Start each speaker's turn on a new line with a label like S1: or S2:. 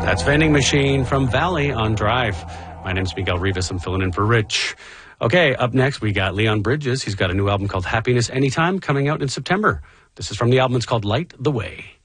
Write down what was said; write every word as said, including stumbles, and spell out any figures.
S1: That's Vending Machine from Valley on Drive. My name's Miguel Rivas. I'm filling in for Rich. Okay, up next we got Leon Bridges. He's got a new album called Happiness Anytime coming out in September. This is from the album. It's called Light the Way.